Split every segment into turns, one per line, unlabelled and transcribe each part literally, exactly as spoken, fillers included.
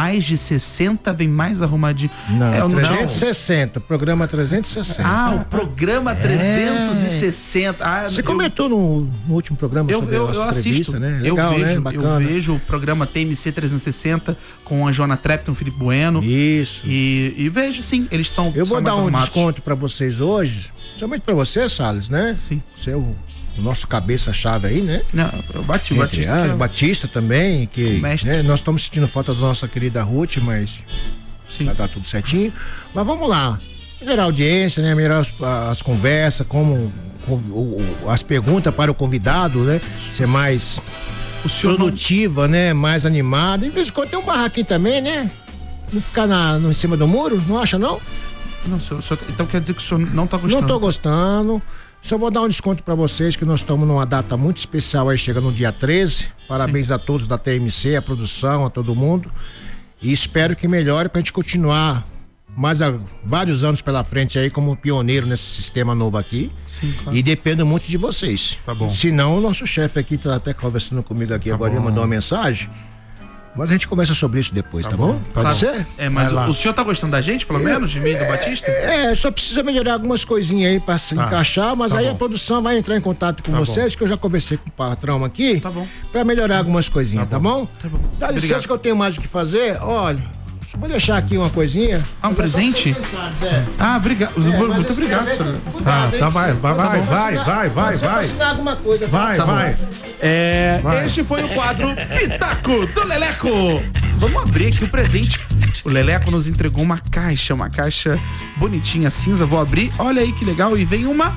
mais de sessenta, vem mais arrumadinho.
Não,
é,
trezentos e sessenta, programa trezentos e sessenta.
Ah, o programa trezentos e sessenta. Ah,
Você
eu,
comentou no, no último programa
eu,
sobre
eu,
a
eu
nossa
assisto,
entrevista, né?
eu
Legal,
vejo,
né? Bacana.
Eu vejo o programa T M C trezentos e sessenta com a Joana Trepton, Felipe Bueno.
Isso.
E, e vejo, sim, eles são
Eu vou
são
dar
mais
um
arrumados.
desconto pra vocês hoje, somente pra você, Salles, né?
Sim.
Você é o, o nosso cabeça-chave aí, né?
Não, eu bati, o
Entre
Batista.
ah,
que é
o Batista também, que
mestre.
né, nós estamos sentindo falta da nossa querida Ruth, mas
Sim.
vai dar tudo certinho. Mas vamos lá. Melhorar a audiência, né? Melhorar as, as conversas, como, como o, o, as perguntas para o convidado, né? Ser mais
O senhor
produtiva, não... né? Mais animada. E de vez em quando tem um barraquinho também, né? Não ficar na, no, em cima do muro, não acha não?
Não, senhor, senhor, então quer dizer que o senhor não tá gostando?
Não tô gostando. Só vou dar um desconto para vocês, que nós estamos numa data muito especial aí, chega no dia treze. Parabéns Sim. a todos da T M C, a produção, a todo mundo. E espero que melhore pra gente continuar mais há vários anos pela frente aí como pioneiro nesse sistema novo aqui.
Sim, claro.
E dependo muito de vocês.
Tá bom.
Senão o nosso chefe aqui tá até conversando comigo aqui
tá
agora, ele mandou uma mensagem. Mas a gente conversa sobre isso depois, tá, tá bom? bom? Pode
claro.
ser?
É, mas o, o senhor tá gostando da gente, pelo é, menos, de mim e do Batista?
É, só precisa melhorar algumas coisinhas aí pra se tá. encaixar, mas tá aí bom. A produção vai entrar em contato com tá vocês, bom. que eu já conversei com o patrão aqui.
Tá bom.
Pra melhorar algumas coisinhas, tá bom?
Tá bom? Tá bom.
Dá licença Obrigado. que eu tenho mais o que fazer, olha. Vou deixar aqui uma coisinha.
Ah, um presente?
É.
Ah, obrigado. É, muito obrigado, senhor.
Tá, tá, vai, vai, vai, vai, vai, vai, vai.
Assinar alguma coisa.
Vai,
tá
vai.
É, vai. Este foi o quadro Pitaco do Leleco. Vamos abrir aqui o presente. O Leleco nos entregou uma caixa, uma caixa bonitinha, cinza. Vou abrir. Olha aí que legal. E vem uma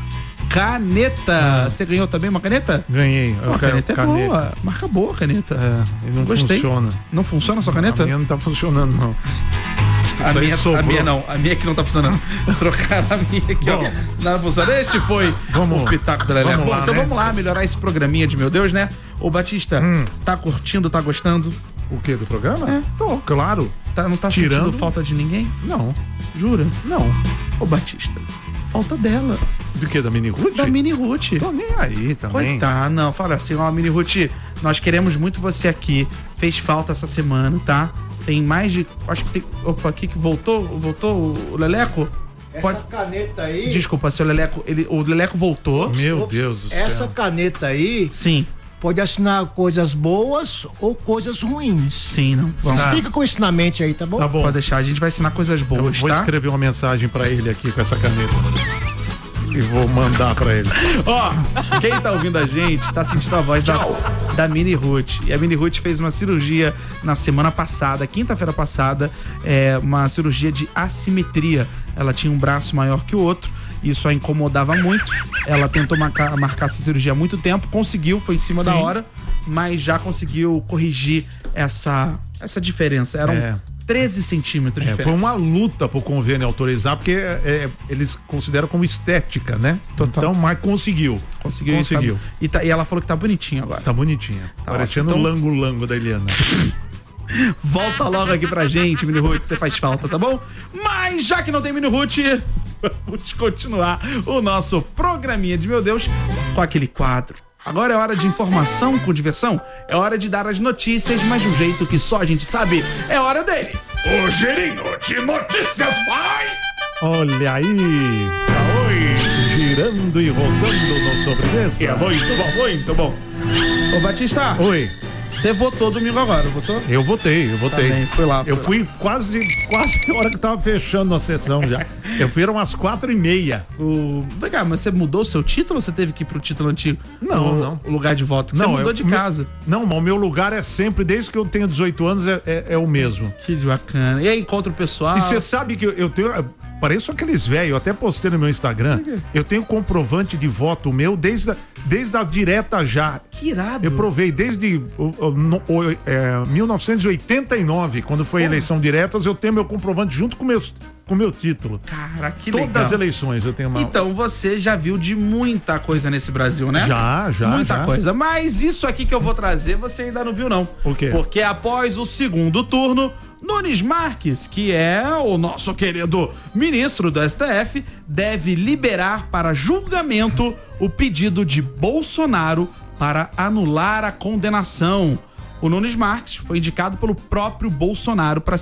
caneta. Você ganhou também uma caneta?
Ganhei.
A caneta é caneta. boa. Marca boa a caneta.
É, e não
Gostei.
funciona.
Não funciona a sua caneta?
A minha não tá funcionando, não.
A minha, a minha não, a minha que não tá funcionando. Trocaram a minha aqui, Bom, ó. Não funciona. Este foi vamos, o Pitaco da Leleco. Bom, então né? vamos lá melhorar esse programinha de meu Deus, né? Ô Batista, hum. tá curtindo, tá gostando?
O que, do programa?
É.
Tô, claro.
Tá, não tá
Tirando...
sentindo falta de ninguém?
Não.
Jura?
Não.
Ô Batista, falta dela.
Do que? Da Mini Ruth?
Da Mini Ruth.
Tô nem aí também.
Tá, não, fala assim, ó, Mini Ruth, nós queremos muito você aqui. Fez falta essa semana, tá? Tem mais de. Acho que tem. Opa, aqui que voltou, voltou o Leleco.
Essa Pode... caneta aí.
Desculpa, seu Leleco. Ele, o Leleco voltou.
Meu Deus do céu.
Essa caneta aí.
Sim.
Pode assinar coisas boas ou coisas ruins.
Sim, não.
Vocês tá. Fica com isso na mente aí, tá bom?
Tá bom. Pode deixar, a gente vai assinar coisas boas,
Eu vou
tá?
escrever uma mensagem pra ele aqui com essa caneta. E vou mandar pra ele.
Ó, quem tá ouvindo a gente tá sentindo a voz da, da Mini Ruth. E a Mini Ruth fez uma cirurgia na semana passada, quinta-feira passada, é uma cirurgia de assimetria. Ela tinha um braço maior que o outro. Isso a incomodava muito. Ela tentou marcar, marcar essa cirurgia há muito tempo, conseguiu, foi em cima Sim. da hora, mas já conseguiu corrigir essa, essa diferença. Eram é. treze centímetros de
é,
diferença.
Foi uma luta pro convênio autorizar, porque é, eles consideram como estética, né? Total. Então, mas conseguiu.
Conseguiu.
Conseguiu.
E, tá, e, tá, e ela falou que tá bonitinha agora.
Tá bonitinha. Tá parecendo o então... lango-lango da Eliana.
Volta logo aqui pra gente, Mini Ruth, você faz falta, tá bom? Mas já que não tem Mini Ruth, vamos continuar o nosso programinha de meu Deus com aquele quadro. Agora é hora de informação com diversão, é hora de dar as notícias, mas de um jeito que só a gente sabe, é hora dele. O Girinho de Notícias, pai!
Olha aí! Oi! Girando e rodando no sobremesa.
É muito bom, muito bom. Ô Batista.
Oi.
Você votou domingo agora, votou?
Eu votei, eu votei.
Tá bem, fui lá. Fui
eu
lá.
fui quase, quase na hora que tava fechando a sessão já. Eu fui umas quatro e meia.
O... Vem cá, mas você mudou o seu título ou você teve que ir pro título antigo?
Não,
o,
não.
O lugar de voto? Você
não,
mudou
eu,
de casa.
Não, mas o meu lugar é sempre, desde que eu tenho dezoito anos, é, é, é o mesmo.
Que bacana. E aí, encontra o pessoal?
E você sabe que eu, eu tenho... Pareço aqueles velhos, eu até postei no meu Instagram. Eu tenho comprovante de voto meu desde a, desde a direta já.
Que irado.
Eu provei desde o, o, o, é, mil novecentos e oitenta e nove, quando foi a eleição diretas, eu tenho meu comprovante junto com meus, com meu título.
Cara, que
Todas
legal.
Todas as eleições eu tenho uma...
Então você já viu de muita coisa nesse Brasil, né?
Já, já,
Muita
já.
coisa. Mas isso aqui que eu vou trazer, você ainda não viu, não.
O quê?
Porque após o segundo turno, Nunes Marques, que é o nosso querido ministro do S T F, deve liberar para julgamento o pedido de Bolsonaro para anular a condenação. O Nunes Marques foi indicado pelo próprio Bolsonaro para